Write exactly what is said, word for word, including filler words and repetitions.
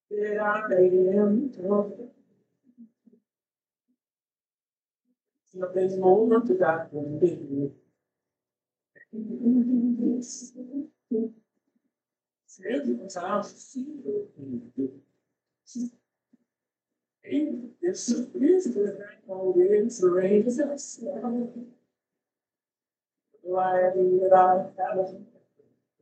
Did I am nothing's more to that than me. Every time I see you, it's it's the always rains. Why did I have